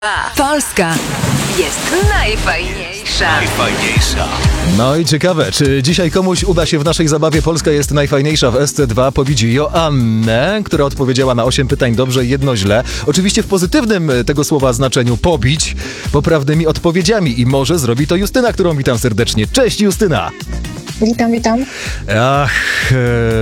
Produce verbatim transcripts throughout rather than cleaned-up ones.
A Polska jest najfajniejsza. Najfajniejsza. No i ciekawe, czy dzisiaj komuś uda się w naszej zabawie Polska jest najfajniejsza w S C dwa pobić Joannę, która odpowiedziała na osiem pytań dobrze i jedno źle. Oczywiście w pozytywnym tego słowa znaczeniu pobić poprawnymi odpowiedziami i może zrobi to Justyna, którą witam serdecznie. Cześć Justyna! Witam, witam. Ach,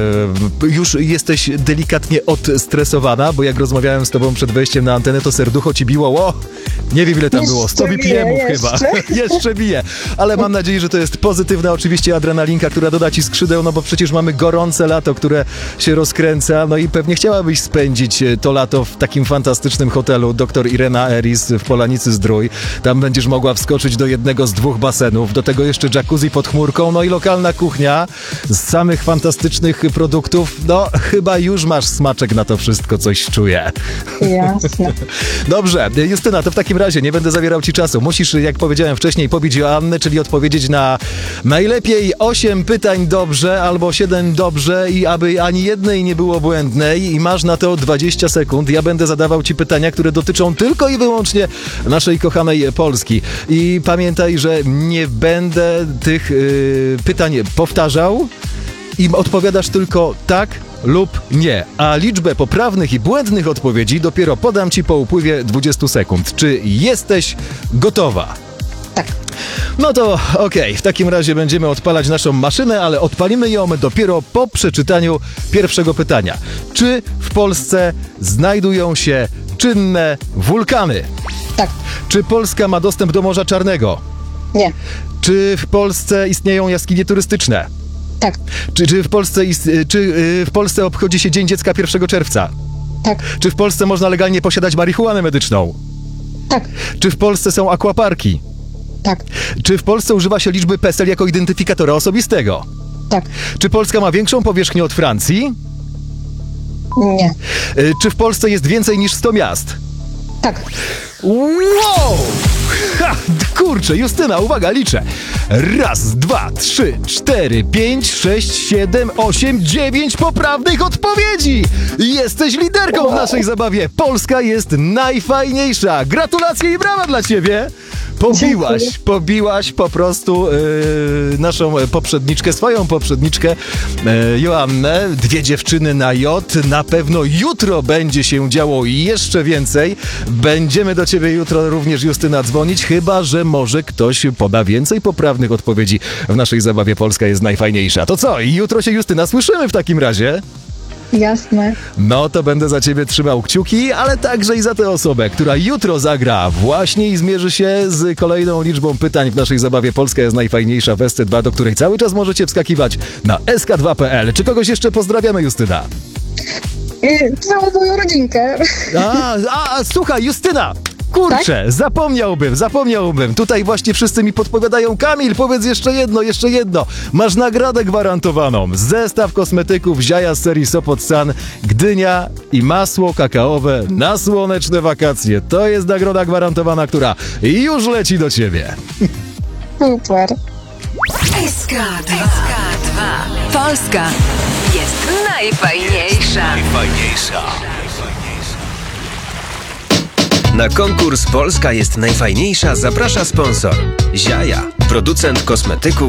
e, już jesteś delikatnie odstresowana, bo jak rozmawiałem z tobą przed wejściem na antenę, to serducho ci biło, o, nie wiem ile tam Jeszcze było, sto bije, B P M-ów chyba. jeszcze. Jeszcze bije, ale mam nadzieję, że to jest pozytywna oczywiście adrenalinka, która doda ci skrzydeł, no bo przecież mamy gorące lato, które się rozkręca, no i pewnie chciałabyś spędzić to lato w takim fantastycznym hotelu doktor Irena Eris w Polanicy Zdrój. Tam będziesz mogła wskoczyć do jednego z dwóch basenów, do tego jeszcze jacuzzi pod chmurką, no i lokalna kuchnia z samych fantastycznych produktów. No, chyba już masz smaczek na to wszystko, coś czuję. Jasne. Dobrze, Justyna, to w takim razie nie będę zabierał ci czasu. Musisz, jak powiedziałem wcześniej, pobić Joannę, czyli odpowiedzieć na najlepiej osiem pytań dobrze albo siedem dobrze i aby ani jednej nie było błędnej i masz na to dwadzieścia sekund. Ja będę zadawał ci pytania, które dotyczą tylko i wyłącznie naszej kochanej Polski. I pamiętaj, że nie będę tych yy, pytań powtarzał i odpowiadasz tylko tak lub nie, a liczbę poprawnych i błędnych odpowiedzi dopiero podam ci po upływie dwudziestu sekund. Czy jesteś gotowa? Tak. No to okej, okay. W takim razie będziemy odpalać naszą maszynę, ale odpalimy ją dopiero po przeczytaniu pierwszego pytania. Czy w Polsce znajdują się czynne wulkany? Tak. Czy Polska ma dostęp do Morza Czarnego? Nie. Czy w Polsce istnieją jaskinie turystyczne? Tak. Czy, czy, w Polsce ist, czy yy, w Polsce obchodzi się Dzień Dziecka pierwszego czerwca? Tak. Czy w Polsce można legalnie posiadać marihuanę medyczną? Tak. Czy w Polsce są aquaparki? Tak. Czy w Polsce używa się liczby PESEL jako identyfikatora osobistego? Tak. Czy Polska ma większą powierzchnię od Francji? Nie. Yy, czy w Polsce jest więcej niż sto miast? Tak. Wow! Ha, kurczę, Justyna, uwaga, liczę. Raz, dwa, trzy, cztery, pięć, sześć, siedem, osiem, dziewięć poprawnych odpowiedzi! Jesteś liderką w naszej zabawie. Polska jest najfajniejsza. Gratulacje i brawa dla ciebie! Pobiłaś, Dziękuję. pobiłaś po prostu yy, naszą poprzedniczkę, swoją poprzedniczkę yy, Joannę. Dwie dziewczyny na J. Na pewno jutro będzie się działo jeszcze więcej. Będziemy do ciebie jutro również, Justyna, dzwonić, chyba że może ktoś poda więcej poprawnych odpowiedzi w naszej zabawie Polska jest najfajniejsza. To co? Jutro się, Justyna, słyszymy w takim razie. Jasne. No to będę za ciebie trzymał kciuki, ale także i za tę osobę, która jutro zagra właśnie i zmierzy się z kolejną liczbą pytań w naszej zabawie Polska jest najfajniejsza w S C dwa, do której cały czas możecie wskakiwać na S K dwa kropka P L. Czy kogoś jeszcze pozdrawiamy, Justyna? I całą moją rodzinkę. A, a, a słuchaj, Justyna! Kurczę, tak? zapomniałbym, zapomniałbym. Tutaj właśnie wszyscy mi podpowiadają. Kamil, powiedz jeszcze jedno, jeszcze jedno. Masz nagrodę gwarantowaną. Zestaw kosmetyków Ziaja z serii Sopot Sun, Gdynia i masło kakaowe na słoneczne wakacje. To jest nagroda gwarantowana, która już leci do ciebie. Super. S K dwa. Polska jest najfajniejsza. Najfajniejsza. Na konkurs Polska jest najfajniejsza zaprasza sponsor Ziaja, producent kosmetyków